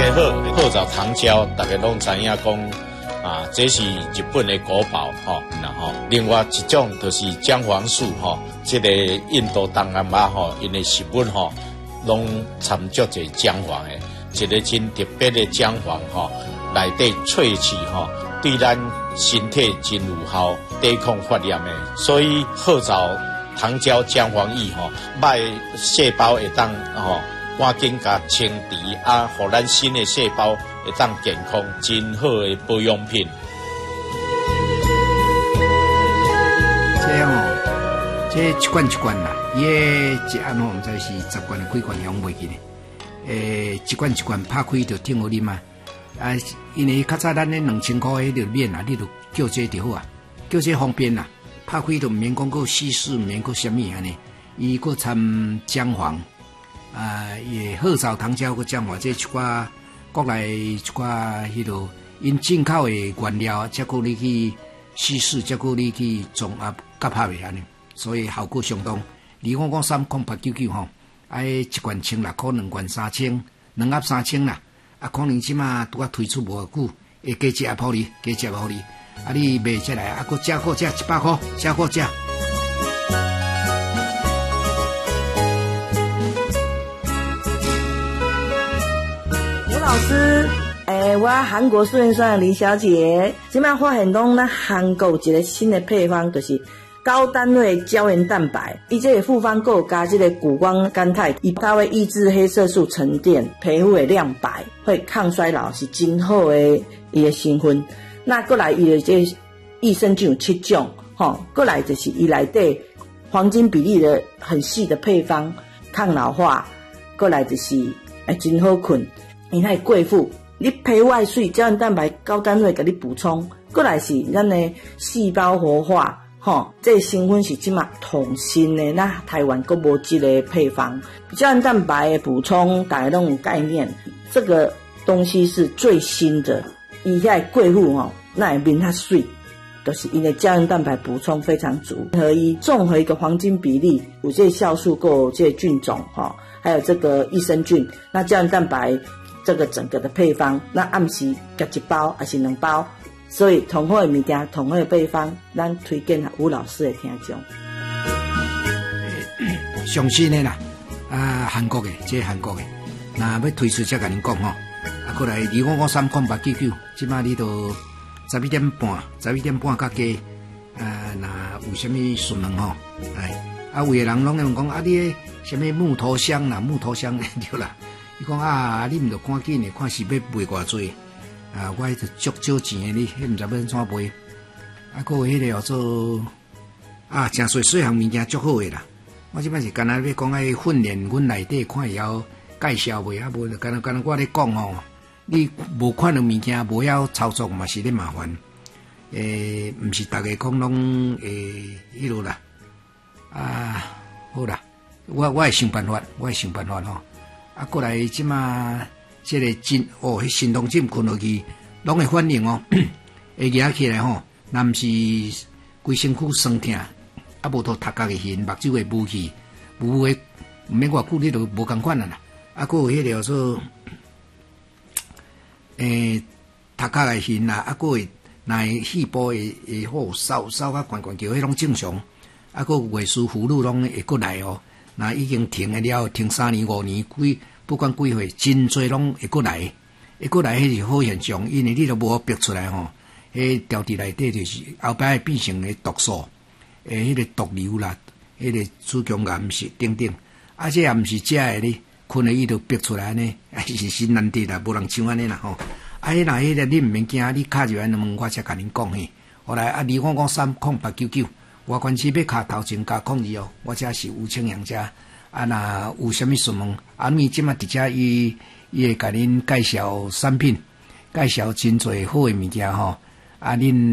家好，鹤沼糖胶，大家拢知影讲啊，这是日本的国宝吼，然后另外一种就是姜黄素吼，这个印度东南亚吼，因为食物吼拢掺足侪姜黄的，一个真特别的姜黄吼，内底萃取吼，对咱身体真有效，抵抗发炎的，所以鹤沼糖胶姜黄液吼，卖细胞会当吼。赶紧甲清除啊，互咱新的细胞会当健康，真好的保养品。 这一罐一罐啦，伊个一安吼，毋知是10罐几罐样袂记咧。一罐一罐拍开就挺好啉嘛。啊，因为较早咱咧2000块迄个面啊，你就叫这就好啊，叫这方便啦。拍开就毋免讲个稀释，毋免个啥物安尼，伊个掺姜黄。也鹤沼糖胶个姜黄，这一寡国内一寡迄落因进口的原料，再个你去稀释，再个你去种啊甲拍袂安尼，所以效果相当。2我讲30899吼，一罐1600块，2罐3000，2盒3000啦。啊，可能即马拄啊推出无久，会加一盒互你，加一盒互你。啊，你买起来啊，佮加好价100块，加好价。 老师，我韩国素颜酸的林小姐，即摆发现讲咱韩国有一个新的配方，就是高单位胶原蛋白，伊这个复方购加这个谷胱甘肽，它会抑制黑色素沉淀，皮肤会亮白，会抗衰老，是真好的伊的成分。那过来伊的这益生菌有7种，过来就是伊内底黄金比例的很细的配方，抗老化，过来就是真好困。你那贵妇，你皮外水胶原蛋白高单位给你补充，过来是咱的细胞活化，这成分是即马统新的，那台湾阁无这个配方，胶原蛋白的补充大家都有概念，这个东西是最新的，伊遐贵妇那会面较水，就是因为胶原蛋白补充非常足，合一综合一个黄金比例，有这酵素够这菌种还有这个益生菌，那胶原蛋白。这个整个的配方，那暗时夹1包还是2包，所以同好的物件、同好的配方，咱推荐给吴老师的听众。 上新的啦，韩国的，这韩国的，那要推出才甲恁讲吼，过来2我讲30899，即马你都11点半甲加，那有啥物询问吼，有的人拢会讲你啥物木头香啦，木头香对啦。伊讲你毋着赶紧的，看是要卖偌济我迄个足少钱的，你迄毋知要怎卖。还有迄个叫做诚细项物件足好的啦。我即摆是干那要讲训练阮内底看会晓介绍袂，无就干那我咧讲你无看到物件，无晓操作嘛是咧麻烦。毋是逐个讲拢迄落啦。好啦，我会想办法，吼。过来即马这个迄神农针困落去，拢会反应会举起来若毋是规身躯酸痛，无头头壳会晕，目睭会雾气，雾会毋免偌久，你就无共款啦。还有迄个叫做头壳会晕啦，还会若细胞会烧较悬悬叫迄种正常。还有月事妇女拢会过来那已经停了，停3年5年，不管几岁，真侪拢会过来，迄是好现象，因为你都无好逼出来迄调伫内底就是后摆会变成个毒素，迄个毒瘤啦，迄个子宫癌是等等，这也毋是假的咧，困了伊就逼出来呢，是难得啦，无人像安尼啦迄若迄个你毋免惊，你敲入来问我才甲恁讲后来2我讲30899。我关系要卡头前加控制我这是吴清阳家若有啥物询问你即马伫遮伊会甲恁介绍产品，介绍真侪好诶物件恁